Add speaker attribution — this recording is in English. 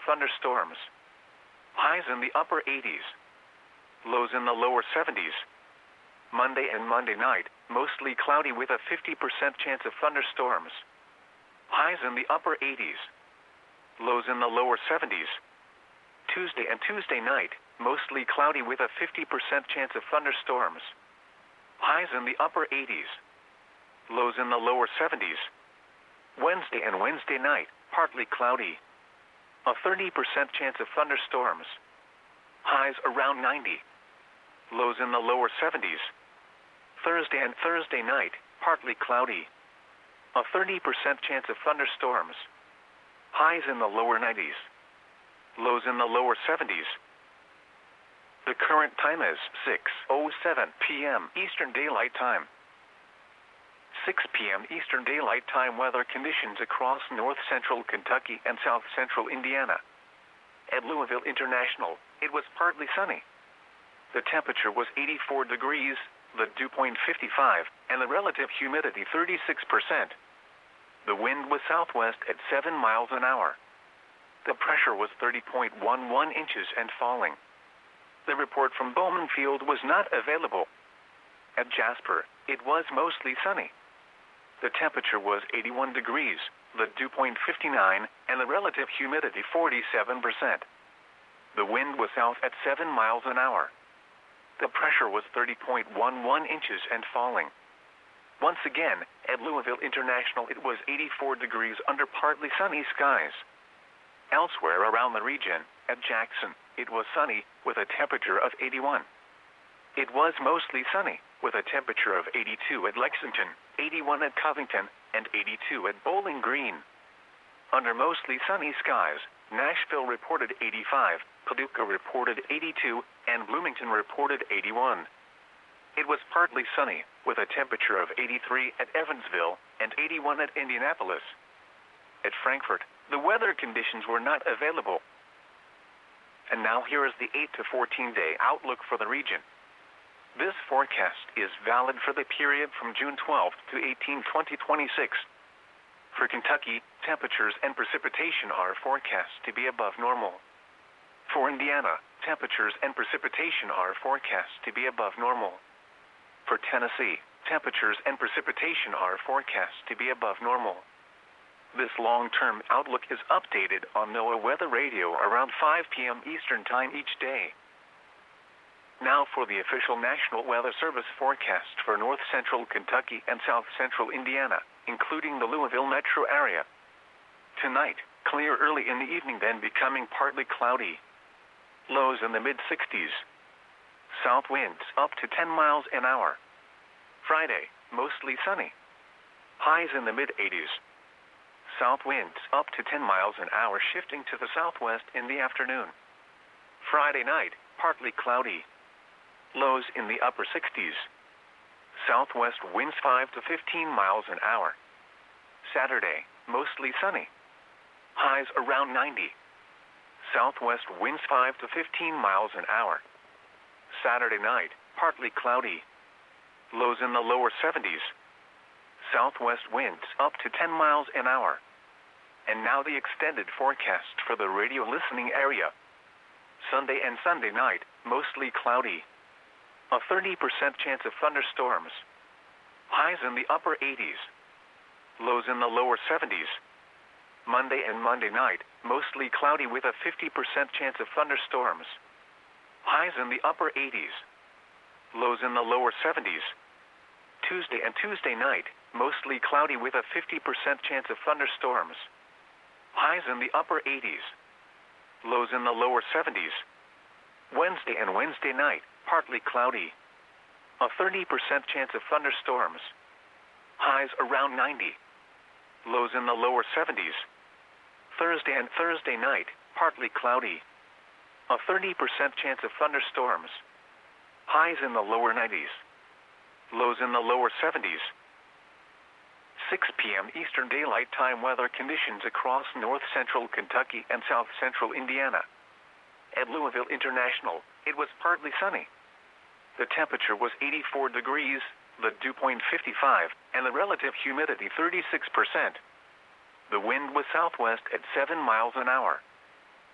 Speaker 1: thunderstorms. Highs in the upper 80s. Lows in the lower 70s. Monday and Monday night, mostly cloudy with a 50% chance of thunderstorms. Highs in the upper 80s. Lows in the lower 70s. Tuesday and Tuesday night, mostly cloudy with a 50% chance of thunderstorms. Highs in the upper 80s. Lows in the lower 70s. Wednesday and Wednesday night, partly cloudy. A 30% chance of thunderstorms. Highs around 90. Lows in the lower 70s. Thursday and Thursday night, partly cloudy. A 30% chance of thunderstorms. Highs in the lower 90s. Lows in the lower 70s. The current time is 6:07 p.m. Eastern Daylight Time. 6 p.m. Eastern Daylight Time weather conditions across north central Kentucky and south central Indiana. At Louisville International, it was partly sunny. The temperature was 84 degrees, the dew point 55, and the relative humidity 36%. The wind was southwest at 7 miles an hour. The pressure was 30.11 inches and falling. The report from Bowman Field was not available. At Jasper, it was mostly sunny. The temperature was 81 degrees, the dew point 59, and the relative humidity 47%. The wind was south at 7 miles an hour. The pressure was 30.11 inches and falling. Once again, at Louisville International it was 84 degrees under partly sunny skies. Elsewhere around the region, at Jackson, it was sunny with a temperature of 81. It was mostly sunny with a temperature of 82 at Lexington, 81 at Covington, and 82 at Bowling Green. Under mostly sunny skies, Nashville reported 85, Paducah reported 82, and Bloomington reported 81. It was partly sunny, with a temperature of 83 at Evansville and 81 at Indianapolis. At Frankfort, the weather conditions were not available. And now here is the 8 to 14-day outlook for the region. This forecast is valid for the period from June 12 to 18, 2026. For Kentucky, temperatures and precipitation are forecast to be above normal. For Indiana, temperatures and precipitation are forecast to be above normal. For Tennessee, temperatures and precipitation are forecast to be above normal. This long-term outlook is updated on NOAA Weather Radio around 5 p.m. Eastern Time each day. Now for the official National Weather Service forecast for north central Kentucky and south central Indiana, including the Louisville metro area. Tonight, clear early in the evening, then becoming partly cloudy. Lows in the mid-60s. South winds up to 10 miles an hour. Friday, mostly sunny. Highs in the mid-80s. South winds up to 10 miles an hour, shifting to the southwest in the afternoon. Friday night, partly cloudy. Lows in the upper 60s. Southwest winds 5 to 15 miles an hour. Saturday, mostly sunny. Highs around 90. Southwest winds 5 to 15 miles an hour. Saturday night, partly cloudy. Lows in the lower 70s. Southwest winds up to 10 miles an hour. And now the extended forecast for the radio listening area. Sunday and Sunday night, mostly cloudy. A 30% chance of thunderstorms. Highs in the upper 80s. Lows in the lower 70s. Monday and Monday night, mostly cloudy with a 50% chance of thunderstorms. Highs in the upper 80s. Lows in the lower 70s. Tuesday and Tuesday night, mostly cloudy with a 50% chance of thunderstorms. Highs in the upper 80s. Lows in the lower 70s. Wednesday and Wednesday night, partly cloudy. A 30% chance of thunderstorms. Highs around 90. Lows in the lower 70s. Thursday and Thursday night, partly cloudy. A 30% chance of thunderstorms. Highs in the lower 90s. Lows in the lower 70s. 6 p.m. Eastern Daylight Time weather conditions across north central Kentucky and south central Indiana. At Louisville International, it was partly sunny. The temperature was 84 degrees, the dew point 55, and the relative humidity 36%. The wind was southwest at 7 miles an hour.